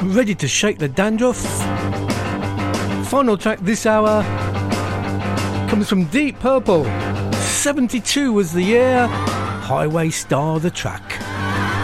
ready to shake the dandruff. Final track this hour comes from Deep Purple. 72 was the year. Highway Star the track.